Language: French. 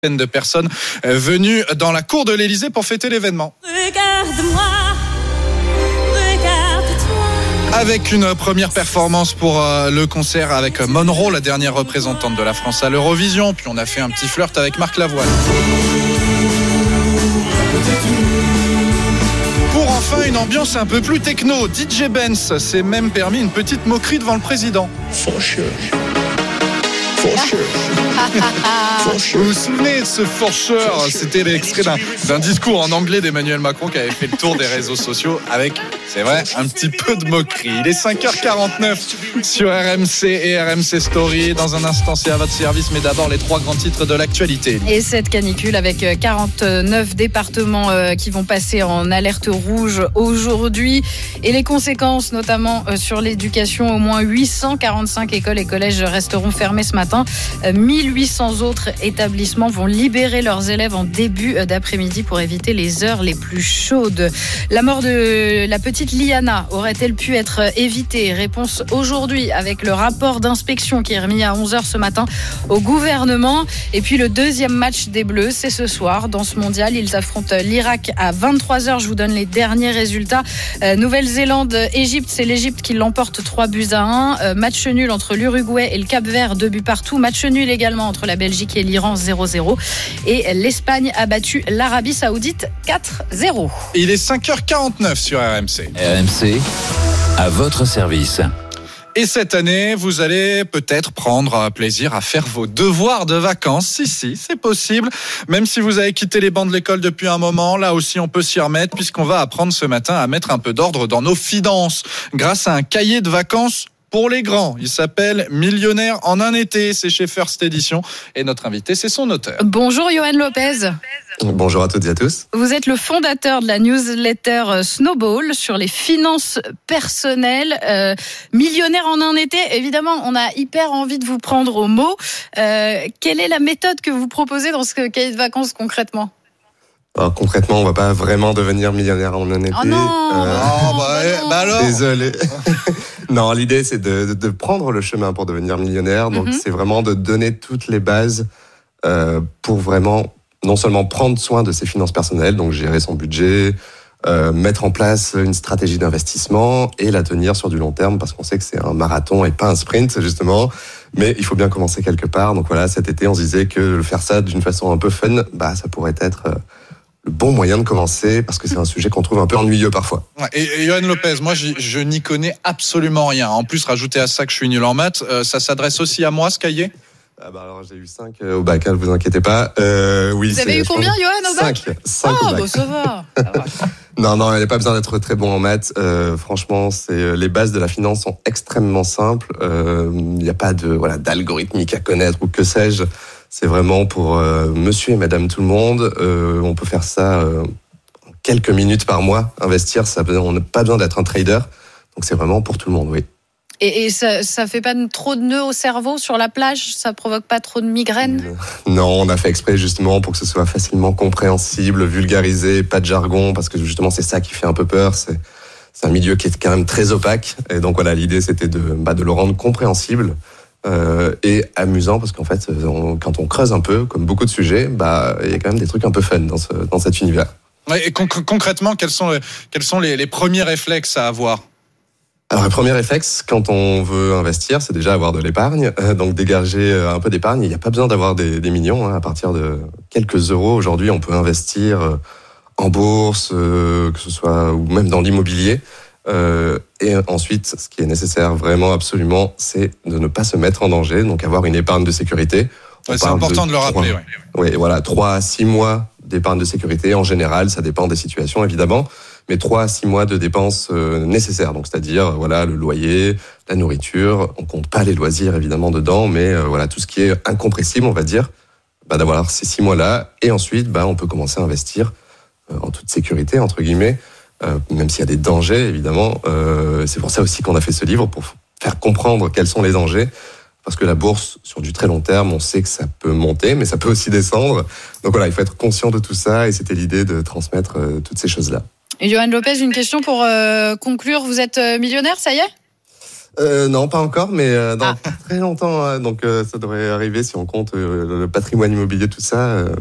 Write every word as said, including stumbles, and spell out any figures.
de personnes venues dans la cour de l'Élysée pour fêter l'événement. Regarde-moi, regarde-toi. Avec une première performance pour euh, le concert avec Monroe, la dernière représentante de la France à l'Eurovision. Puis on a fait un petit flirt avec Marc Lavoine. Pour enfin une ambiance un peu plus techno, D J Benz s'est même permis une petite moquerie devant le président. For sure. For sure. For sure. Vous vous souvenez de ce for sure? C'était l'extrait d'un, d'un discours en anglais d'Emmanuel Macron qui avait fait le tour des réseaux sociaux avec, c'est vrai, un petit peu de moquerie. Il est cinq heures quarante-neuf sur R M C et R M C Story. Dans un instant, c'est à votre service, mais d'abord les trois grands titres de l'actualité. Et cette canicule avec quarante-neuf départements qui vont passer en alerte rouge aujourd'hui. Et les conséquences, notamment sur l'éducation, au moins huit cent quarante-cinq écoles et collèges resteront fermés ce matin. mille huit cents autres établissements vont libérer leurs élèves en début d'après-midi pour éviter les heures les plus chaudes. La mort de la petite Liana aurait-elle pu être évitée? Réponse aujourd'hui avec le rapport d'inspection qui est remis à onze heures ce matin au gouvernement. Et puis le deuxième match des Bleus, c'est ce soir dans ce mondial. Ils affrontent l'Irak à vingt-trois heures. Je vous donne les derniers résultats. Euh, Nouvelle-Zélande, Égypte, c'est l'Égypte qui l'emporte trois buts à un. Euh, match nul entre l'Uruguay et le Cap-Vert, deux buts partout. Match nul également entre la Belgique et l'Iran, zéro zéro. Et l'Espagne a battu l'Arabie Saoudite quatre zéro. Il est cinq heures quarante-neuf sur R M C. R M C, à votre service. Et cette année, vous allez peut-être prendre plaisir à faire vos devoirs de vacances. Si, si, c'est possible. Même si vous avez quitté les bancs de l'école depuis un moment, là aussi, on peut s'y remettre puisqu'on va apprendre ce matin à mettre un peu d'ordre dans nos finances grâce à un cahier de vacances pour les grands. Il s'appelle Millionnaire en un été. C'est chez First Edition. Et notre invité, c'est son auteur. Bonjour, Johan Lopez. Bonjour à toutes et à tous. Vous êtes le fondateur de la newsletter Snowball sur les finances personnelles. Euh, millionnaire en un été, évidemment, on a hyper envie de vous prendre au mot. Euh, quelle est la méthode que vous proposez dans ce cahier de vacances concrètement ? Alors, concrètement, on va pas vraiment devenir millionnaire en un été. Oh non, euh... oh, bah, bah, bah alors Désolé. Non, l'idée, c'est de, de prendre le chemin pour devenir millionnaire. Donc, mm-hmm. c'est vraiment de donner toutes les bases euh, pour vraiment non seulement prendre soin de ses finances personnelles, donc gérer son budget, euh, mettre en place une stratégie d'investissement et la tenir sur du long terme, parce qu'on sait que c'est un marathon et pas un sprint, justement. Mais il faut bien commencer quelque part. Donc voilà, cet été, on se disait que faire ça d'une façon un peu fun, bah, ça pourrait être euh, le bon moyen de commencer, parce que c'est un sujet qu'on trouve un peu ennuyeux parfois. Ouais, et, et Johan Lopez, moi, je, je n'y connais absolument rien. En plus, rajouter à ça que je suis nul en maths, euh, ça s'adresse aussi à moi, ce cahier ? Ah bah alors j'ai eu cinq euh, au bac, ne vous inquiétez pas. Euh, oui, vous avez eu combien, Johan, au bac? cinq. cinq oh, au bac. bon, ça va. Ça va. Non, non, il n'y a pas besoin d'être très bon en maths. Euh, franchement, c'est, les bases de la finance sont extrêmement simples. Euh, il n'y a pas de, voilà, d'algorithmique à connaître ou que sais-je. C'est vraiment pour euh, monsieur et madame tout le monde. Euh, on peut faire ça euh, en quelques minutes par mois. Investir, ça, on n'a pas besoin d'être un trader. Donc c'est vraiment pour tout le monde, oui. Et, et ça, ça fait pas trop de nœuds au cerveau sur la plage? Ça provoque pas trop de migraines? Non, on a fait exprès justement pour que ce soit facilement compréhensible, vulgarisé, pas de jargon, parce que justement c'est ça qui fait un peu peur. C'est, c'est un milieu qui est quand même très opaque. Et donc voilà, l'idée c'était de, bah, de le rendre compréhensible euh, et amusant, parce qu'en fait, on, quand on creuse un peu, comme beaucoup de sujets, bah, il y a quand même des trucs un peu fun dans, ce, dans cet univers. Et conc- concrètement, quels sont, quels sont les, les premiers réflexes à avoir ? Alors, le premier réflexe, quand on veut investir, c'est déjà avoir de l'épargne. Euh, donc, dégager un peu d'épargne. Il n'y a pas besoin d'avoir des, des millions. Hein. À partir de quelques euros, aujourd'hui, on peut investir en bourse, euh, que ce soit, ou même dans l'immobilier. Euh, et ensuite, ce qui est nécessaire vraiment, absolument, c'est de ne pas se mettre en danger. Donc, avoir une épargne de sécurité. Ouais, c'est important de, de le rappeler. Oui, ouais, voilà, trois à six mois d'épargne de sécurité. En général, ça dépend des situations, évidemment. Mais trois à six mois de dépenses euh, nécessaires. Donc, c'est-à-dire, voilà, le loyer, la nourriture. On compte pas les loisirs, évidemment, dedans, mais euh, voilà, tout ce qui est incompressible, on va dire, bah, d'avoir ces six mois-là. Et ensuite, bah, on peut commencer à investir euh, en toute sécurité, entre guillemets, euh, même s'il y a des dangers, évidemment. Euh, c'est pour ça aussi qu'on a fait ce livre, pour faire comprendre quels sont les dangers. Parce que la bourse, sur du très long terme, on sait que ça peut monter, mais ça peut aussi descendre. Donc voilà, il faut être conscient de tout ça, et c'était l'idée de transmettre euh, toutes ces choses-là. Et Johan Lopez, une question pour euh, conclure. Vous êtes millionnaire, ça y est ? Euh, non, pas encore, mais euh, dans Ah. pas très longtemps. hein. Donc, euh, ça devrait arriver si on compte euh, le patrimoine immobilier, tout ça. euh,